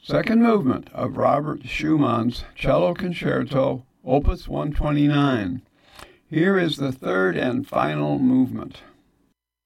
Second movement of Robert Schumann's Cello Concerto, Opus 129. Here is the third and final movement.